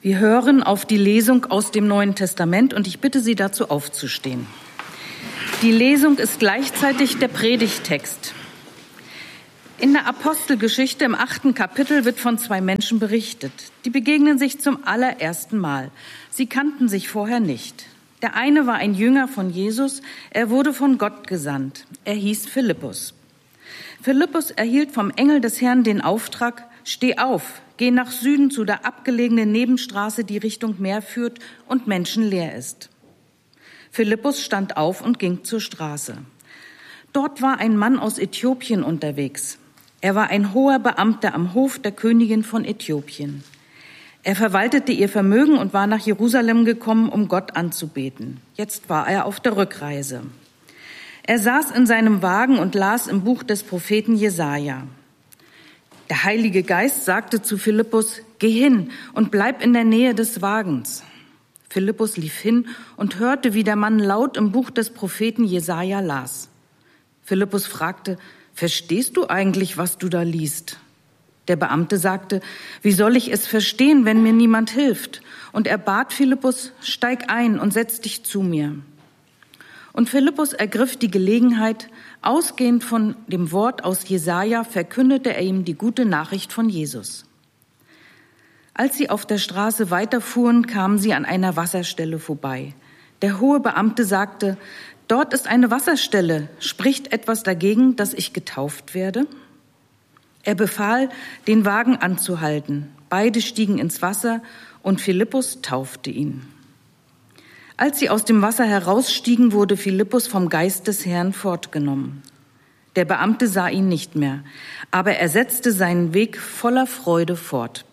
Wir hören auf die Lesung aus dem Neuen Testament und ich bitte Sie dazu aufzustehen. Die Lesung ist gleichzeitig der Predigttext. In der Apostelgeschichte im 8. Kapitel wird von zwei Menschen berichtet. Die begegnen sich zum allerersten Mal. Sie kannten sich vorher nicht. Der eine war ein Jünger von Jesus. Er wurde von Gott gesandt. Er hieß Philippus. Philippus erhielt vom Engel des Herrn den Auftrag: Steh auf, geh nach Süden zu der abgelegenen Nebenstraße, die Richtung Meer führt und menschenleer ist. Philippus stand auf und ging zur Straße. Dort war ein Mann aus Äthiopien unterwegs. Er war ein hoher Beamter am Hof der Königin von Äthiopien. Er verwaltete ihr Vermögen und war nach Jerusalem gekommen, um Gott anzubeten. Jetzt war er auf der Rückreise. Er saß in seinem Wagen und las im Buch des Propheten Jesaja. Der Heilige Geist sagte zu Philippus: Geh hin und bleib in der Nähe des Wagens. Philippus lief hin und hörte, wie der Mann laut im Buch des Propheten Jesaja las. Philippus fragte: Verstehst du eigentlich, was du da liest? Der Beamte sagte: Wie soll ich es verstehen, wenn mir niemand hilft? Und er bat Philippus: Steig ein und setz dich zu mir. Und Philippus ergriff die Gelegenheit. Ausgehend von dem Wort aus Jesaja verkündete er ihm die gute Nachricht von Jesus. Als sie auf der Straße weiterfuhren, kamen sie an einer Wasserstelle vorbei. Der hohe Beamte sagte: Dort ist eine Wasserstelle. Spricht etwas dagegen, dass ich getauft werde? Er befahl, den Wagen anzuhalten. Beide stiegen ins Wasser und Philippus taufte ihn. Als sie aus dem Wasser herausstiegen, wurde Philippus vom Geist des Herrn fortgenommen. Der Beamte sah ihn nicht mehr, aber er setzte seinen Weg voller Freude fort.